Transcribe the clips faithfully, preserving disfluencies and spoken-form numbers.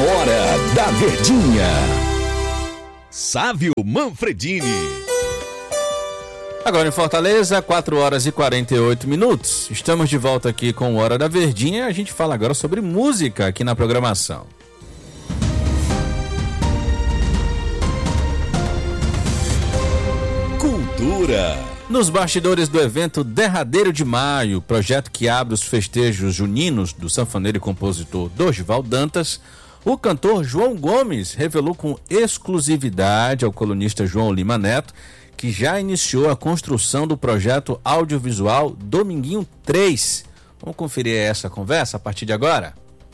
Hora da Verdinha. Sávio Manfredini. Agora em Fortaleza, quatro horas e quarenta e oito minutos. Estamos de volta aqui com Hora da Verdinha. A gente fala agora sobre música aqui na programação. Cultura. Nos bastidores do evento Derradeiro de Maio, projeto que abre os festejos juninos do sanfoneiro e compositor Dorival Dantas, o cantor João Gomes revelou com exclusividade ao colunista João Lima Neto que já iniciou a construção do projeto audiovisual Dominguinho três. Vamos conferir essa conversa a partir de agora?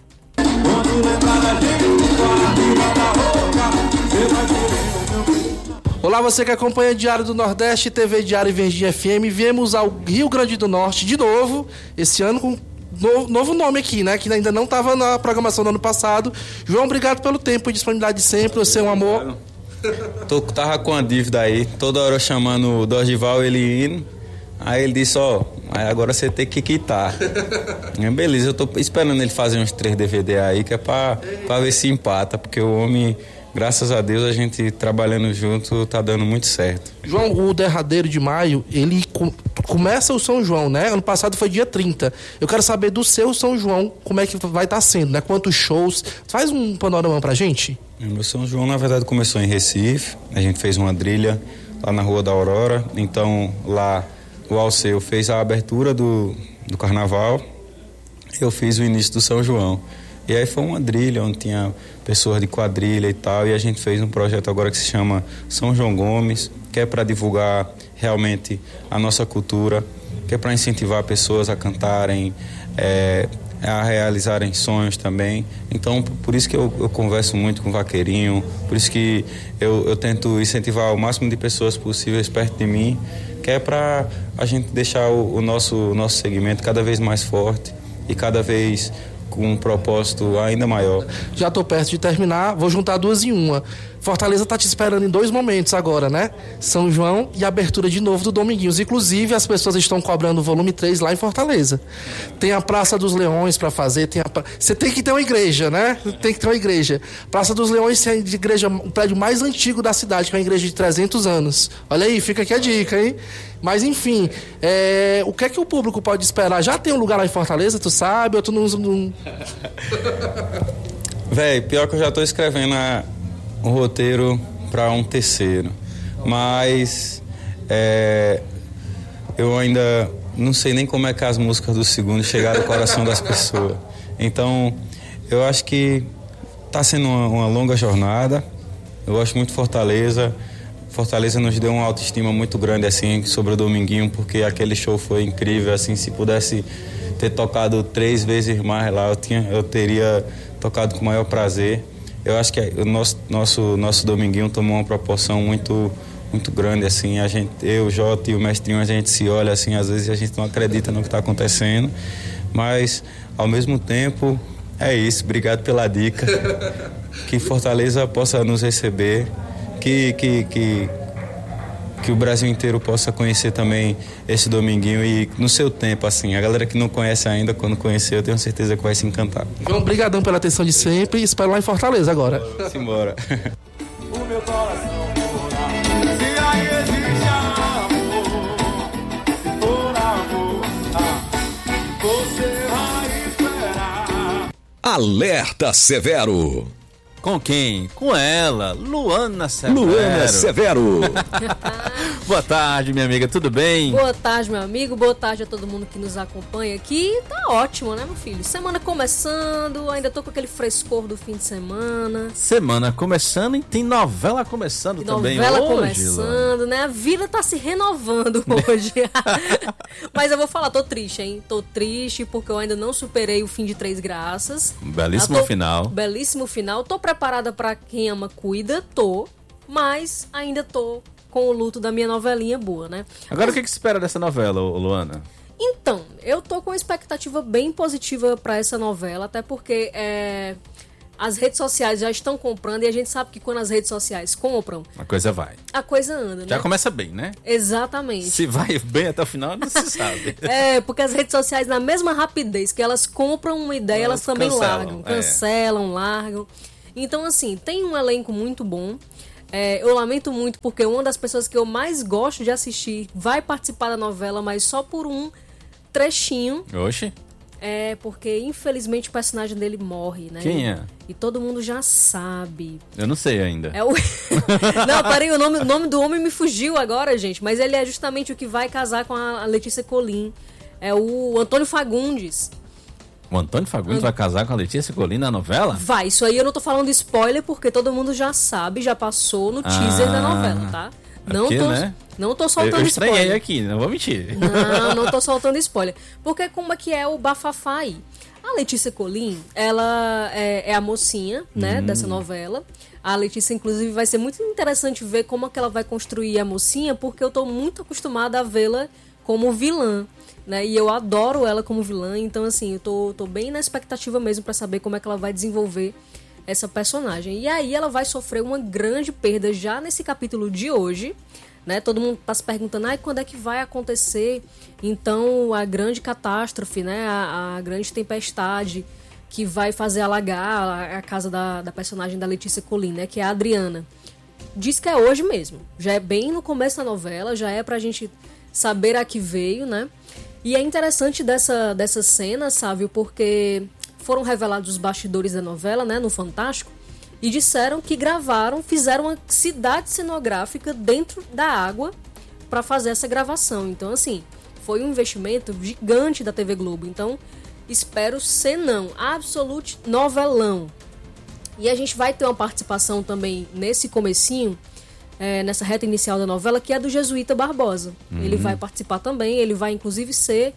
Olá, você que acompanha Diário do Nordeste, T V Diário e Verdinha F M. Viemos ao Rio Grande do Norte de novo, esse ano com no, novo nome aqui, né? Que ainda não estava na programação do ano passado. João, obrigado pelo tempo e disponibilidade de sempre, você é um amor. Tô, tava com a dívida aí, toda hora eu chamando o Dorival, ele indo. Aí ele disse, ó, oh, agora você tem que quitar. É, beleza, eu tô esperando ele fazer uns três D V D aí, que é pra, pra ver se empata, porque o homem, graças a Deus, a gente trabalhando junto, tá dando muito certo. João, o Derradeiro de Maio, ele com, começa o São João, né? Ano passado foi dia trinta. Eu quero saber do seu São João, como é que vai estar sendo, né? Quantos shows? Faz um panorama pra gente. O meu São João, na verdade, começou em Recife. A gente fez uma trilha lá na Rua da Aurora. Então, lá, o Alceu fez a abertura do, do carnaval. Eu fiz o início do São João. E aí foi uma trilha onde tinha pessoas de quadrilha e tal. E a gente fez um projeto agora que se chama São João Gomes, que é para divulgar realmente a nossa cultura, que é para incentivar pessoas a cantarem, é, a realizarem sonhos também. Então, por isso que eu, eu converso muito com o Vaqueirinho, por isso que eu, eu tento incentivar o máximo de pessoas possíveis perto de mim, que é para a gente deixar o, o, nosso, o nosso segmento cada vez mais forte e cada vez com um propósito ainda maior. Já estou perto de terminar, vou juntar duas em uma. Fortaleza está te esperando em dois momentos agora, né? São João e abertura de novo do Dominguinhos. Inclusive, as pessoas estão cobrando o volume três lá em Fortaleza. Tem a Praça dos Leões para fazer, tem a... Você tem que ter uma igreja, né? Tem que ter uma igreja. Praça dos Leões é a igreja, o prédio mais antigo da cidade, que é uma igreja de trezentos anos. Olha aí, fica aqui a dica, hein? Mas, enfim, é... o que é que o público pode esperar? Já tem um lugar lá em Fortaleza, tu sabe? Ou tu não... não... Véi, pior que eu já tô escrevendo a... um roteiro para um terceiro, mas é, eu ainda não sei nem como é que as músicas do segundo chegaram ao coração das pessoas. Então, eu acho que está sendo uma, uma longa jornada. Eu gosto muito de Fortaleza. Fortaleza nos deu uma autoestima muito grande assim sobre o Dominguinho, porque aquele show foi incrível. Assim, se pudesse ter tocado três vezes mais lá, eu, tinha, eu teria tocado com o maior prazer. Eu acho que o nosso, nosso, nosso Dominguinho tomou uma proporção muito, muito grande, assim, a gente, eu, o Jota e o Mestrinho, a gente se olha, assim, às vezes a gente não acredita no que está acontecendo, mas, ao mesmo tempo, é isso, obrigado pela dica, que Fortaleza possa nos receber, que, que, que, que o Brasil inteiro possa conhecer também esse Dominguinho e no seu tempo, assim, a galera que não conhece ainda, quando conhecer, eu tenho certeza que vai se encantar. João, brigadão pela atenção de sempre e espero lá em Fortaleza agora. Simbora. O meu coração mora, se aí existe amor, se for amor, ah, você vai esperar. Alerta Severo. Com quem? Com ela, Luana Severo. Luana Severo. Boa tarde, minha amiga, tudo bem? Boa tarde, meu amigo, boa tarde a todo mundo que nos acompanha aqui. Tá ótimo, né, meu filho? Semana começando, ainda tô com aquele frescor do fim de semana. Semana começando e tem novela começando e também novela hoje. Começando, né? A vida tá se renovando hoje. Mas eu vou falar, tô triste, hein? Tô triste porque eu ainda não superei o fim de Três Graças. Belíssimo tô... final. Belíssimo final. Tô preparada pra quem ama, cuida, tô. Mas ainda tô com o luto da minha novelinha boa, né? Agora Mas... o que, que se espera dessa novela, Luana? Então, eu tô com uma expectativa bem positiva pra essa novela, até porque é, as redes sociais já estão comprando e a gente sabe que quando as redes sociais compram, a coisa vai. A coisa anda, né? Já começa bem, né? Exatamente. Se vai bem até o final, não se sabe. É, porque as redes sociais, na mesma rapidez que elas compram uma ideia, elas, elas também cancelam, largam. É. Cancelam, largam. Então, assim, tem um elenco muito bom. É, eu lamento muito porque uma das pessoas que eu mais gosto de assistir vai participar da novela, mas só por um trechinho. Oxe. É, porque infelizmente o personagem dele morre, né? Quem é? E todo mundo já sabe. Eu não sei ainda. É o... Não, parei, o nome, o nome do homem me fugiu agora, gente. Mas ele é justamente o que vai casar com a Letícia Colin. É o Antônio Fagundes. O Antônio Fagundes Ant... vai casar com a Letícia Colin na novela? Vai, isso aí eu não tô falando spoiler, porque todo mundo já sabe, já passou no teaser ah, da novela, tá? Não, porque, tô, né? não tô soltando eu estranhei spoiler. aqui, não vou mentir. Não, não tô soltando spoiler. Porque como é que é o bafafá aí? A Letícia Colin, ela é, é a mocinha, né, hum. dessa novela. A Letícia, inclusive, vai ser muito interessante ver como é que ela vai construir a mocinha, porque eu tô muito acostumada a vê-la como vilã, né? E eu adoro ela como vilã, então, assim, eu tô, tô bem na expectativa mesmo pra saber como é que ela vai desenvolver essa personagem. E aí ela vai sofrer uma grande perda já nesse capítulo de hoje, né? Todo mundo tá se perguntando, ah, quando é que vai acontecer então a grande catástrofe, né? A, a grande tempestade que vai fazer alagar a, a casa da, da personagem da Letícia Colin, né? Que é a Adriana. Diz que é hoje mesmo, já é bem no começo da novela, já é pra gente saber a que veio, né? E é interessante dessa, dessa cena, Sávio, porque foram revelados os bastidores da novela, né, no Fantástico, e disseram que gravaram, fizeram uma cidade cenográfica dentro da água para fazer essa gravação. Então, assim, foi um investimento gigante da T V Globo. Então, espero ser não, absolute novelão. E a gente vai ter uma participação também nesse comecinho, é, nessa reta inicial da novela, que é do Jesuíta Barbosa. Uhum. Ele vai participar também, ele vai inclusive ser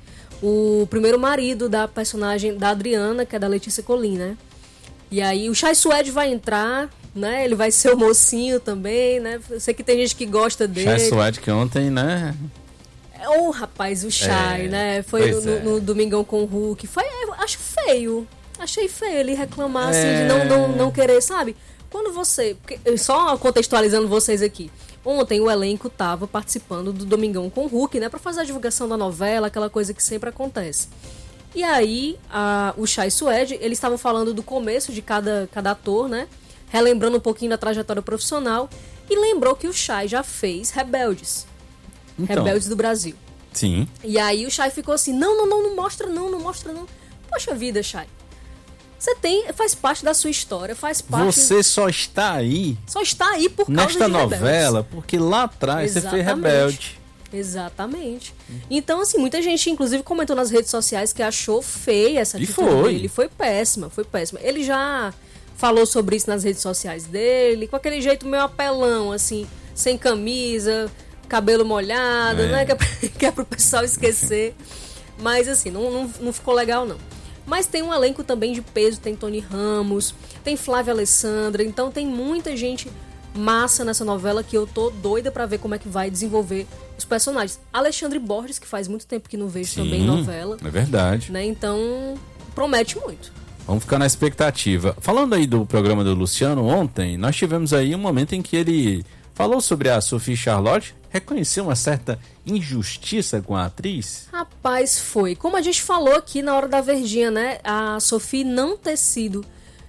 o primeiro marido da personagem da Adriana, que é da Letícia Colin, né? E aí o Chay Suede vai entrar, né? Ele vai ser o mocinho também, né? Eu sei que tem gente que gosta dele. Chay Suede que ontem, né? Ô, oh, rapaz, o Chay, é, né? Foi no, é. no Domingão com o Hulk. Foi, eu acho feio. Achei feio ele reclamar, assim, é. de não, não, não querer, sabe? Quando você... Porque, só contextualizando vocês aqui. Ontem o elenco tava participando do Domingão com o Hulk, né? Pra fazer a divulgação da novela, aquela coisa que sempre acontece. E aí, a, o Chay Suede, eles estavam falando do começo de cada, cada ator, né? Relembrando um pouquinho da trajetória profissional. E lembrou que o Chay já fez Rebeldes. Então, Rebeldes do Brasil. Sim. E aí o Chay ficou assim, não, não, não, não mostra não, não mostra não. Poxa vida, Chay. Você tem, faz parte da sua história, faz parte... Você só está aí... Só está aí por causa nesta de novela, Rebeldes. Porque lá atrás Exatamente. Você fez Rebelde. Exatamente. Então, assim, muita gente, inclusive, comentou nas redes sociais que achou feia essa e atitude foi. dele. Foi péssima, foi péssima. Ele já falou sobre isso nas redes sociais dele, com aquele jeito meio apelão, assim, sem camisa, cabelo molhado, é. né? Que é, pra, que é pro pessoal esquecer. Mas, assim, não, não, não ficou legal, não. Mas tem um elenco também de peso, tem Tony Ramos, tem Flávia Alessandra, então tem muita gente massa nessa novela que eu tô doida pra ver como é que vai desenvolver os personagens. Alexandre Borges, que faz muito tempo que não vejo Sim, também novela. É verdade. Né? Então, promete muito. Vamos ficar na expectativa. Falando aí do programa do Luciano, ontem nós tivemos aí um momento em que ele falou sobre a Sophie Charlotte, reconheceu uma certa injustiça com a atriz? Rapaz, foi. Como a gente falou aqui na hora da Verdinha, né? A Sophie não ter sido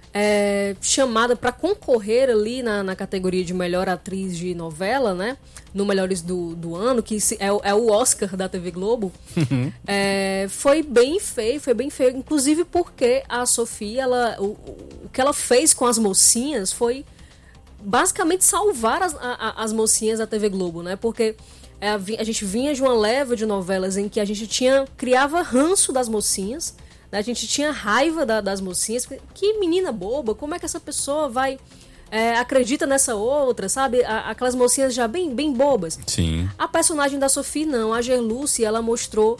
é, chamada para concorrer ali na, na categoria de melhor atriz de novela, né? No Melhores do, do Ano, que é, é o Oscar da T V Globo. Uhum. É, foi bem feio, foi bem feio. Inclusive porque a Sophie, ela, o, o que ela fez com as mocinhas foi basicamente salvar as, a, as mocinhas da T V Globo, né? Porque é, a, a gente vinha de uma leva de novelas em que a gente tinha criava ranço das mocinhas, né? A gente tinha raiva da, das mocinhas. Que menina boba, como é que essa pessoa vai... É, acredita nessa outra, sabe? A, aquelas mocinhas já bem, bem bobas. Sim. A personagem da Sophie, não. A Gerluce, ela mostrou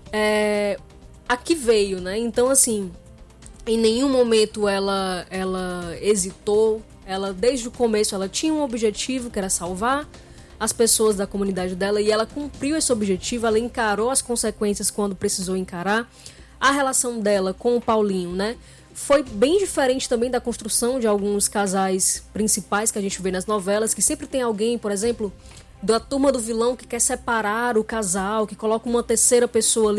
é, a que veio, né? Então, assim, em nenhum momento ela, ela hesitou. Ela, desde o começo, ela tinha um objetivo, que era salvar as pessoas da comunidade dela, e ela cumpriu esse objetivo, ela encarou as consequências quando precisou encarar. A relação dela com o Paulinho, né? Foi bem diferente também da construção de alguns casais principais que a gente vê nas novelas, que sempre tem alguém, por exemplo, da turma do vilão que quer separar o casal, que coloca uma terceira pessoa ali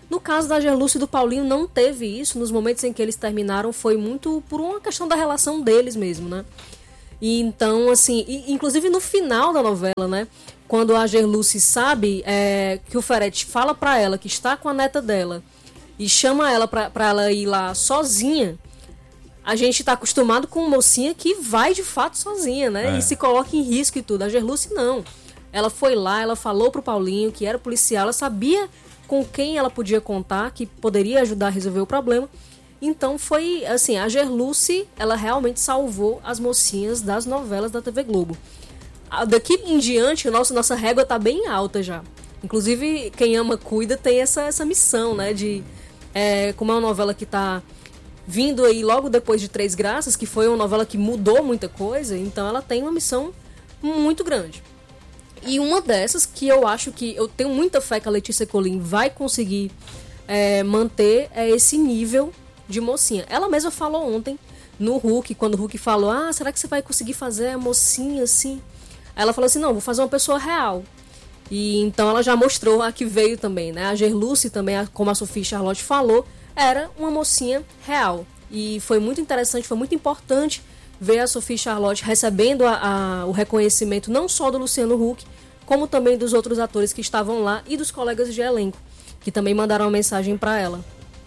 No caso da Gerlúcia e do Paulinho, não teve isso. Nos momentos em que eles terminaram, foi muito por uma questão da relação deles mesmo, né? E então, assim, e, inclusive no final da novela, né? Quando a Gerlúcia sabe é, que o Ferete fala pra ela que está com a neta dela e chama ela pra, pra ela ir lá sozinha, a gente tá acostumado com uma mocinha que vai de fato sozinha, né? É. E se coloca em risco e tudo. A Gerlúcia não. Ela foi lá, ela falou pro Paulinho que era policial, ela sabia com quem ela podia contar, que poderia ajudar a resolver o problema. Então foi, assim, a Gerlúcia, ela realmente salvou as mocinhas das novelas da T V Globo. Daqui em diante, nossa, nossa régua tá bem alta já. Inclusive, Quem Ama Cuida tem essa, essa missão, né? De, é, como é uma novela que tá vindo aí logo depois de Três Graças, que foi uma novela que mudou muita coisa, então ela tem uma missão muito grande. E uma dessas que eu acho que eu tenho muita fé que a Letícia Colin vai conseguir é, manter é esse nível de mocinha. Ela mesma falou ontem no Hulk, quando o Hulk falou, ah, será que você vai conseguir fazer a mocinha assim? Ela falou assim, não, vou fazer uma pessoa real. E então ela já mostrou a que veio também, né? A Gerlúcia também, como a Sophie Charlotte falou, era uma mocinha real. E foi muito interessante, foi muito importante ver a Sophie Charlotte recebendo a, a, o reconhecimento não só do Luciano Huck, como também dos outros atores que estavam lá e dos colegas de elenco, que também mandaram uma mensagem para ela.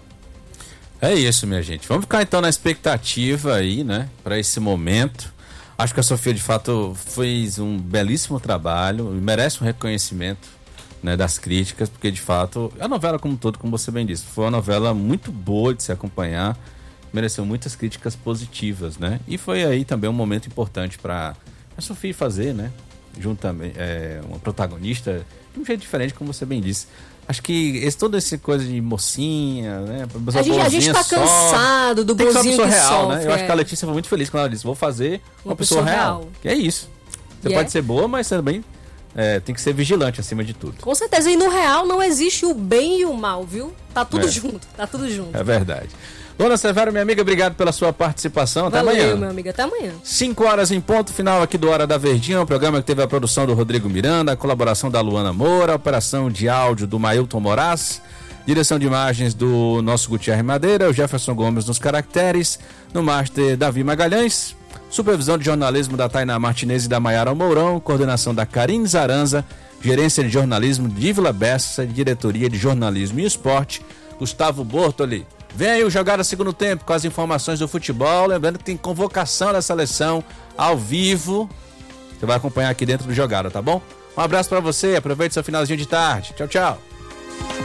É isso, minha gente. Vamos ficar então na expectativa aí, né, para esse momento. Acho que a Sofia, de fato, fez um belíssimo trabalho e merece um reconhecimento, né, das críticas, porque, de fato, a novela como um todo, como você bem disse, foi uma novela muito boa de se acompanhar, mereceu muitas críticas positivas, né? E foi aí também um momento importante para a Sofia fazer, né, junto também, é, uma protagonista de um jeito diferente, como você bem disse. Acho que esse, toda essa coisa de mocinha, né? A gente, a gente tá só, cansado do bonzinho que pessoa real, sofre, né? Eu é. acho que a Letícia foi muito feliz quando ela disse, vou fazer uma, uma pessoa, pessoa real. real. Que é isso. Você E pode é? ser boa, mas também é, tem que ser vigilante acima de tudo. Com certeza. E no real não existe o bem e o mal, viu? Tá tudo É. junto. Tá tudo junto. É verdade. Dona Severo, minha amiga, obrigado pela sua participação. Até Valeu, amanhã. meu amigo. Até amanhã. cinco horas em ponto, final aqui do Hora da Verdinha, um programa que teve a produção do Rodrigo Miranda, a colaboração da Luana Moura, a operação de áudio do Mailton Moraes, direção de imagens do nosso Gutierre Madeira, o Jefferson Gomes nos caracteres, no master Davi Magalhães, supervisão de jornalismo da Tainá Martinez e da Maiara Mourão, coordenação da Karine Zaranza, gerência de jornalismo de Vila Bessa, diretoria de jornalismo e esporte, Gustavo Bortoli. Vem aí o Jogada Segundo Tempo com as informações do futebol. Lembrando que tem convocação da seleção ao vivo. Você vai acompanhar aqui dentro do Jogada, tá bom? Um abraço pra você, aproveite seu finalzinho de tarde. Tchau, tchau.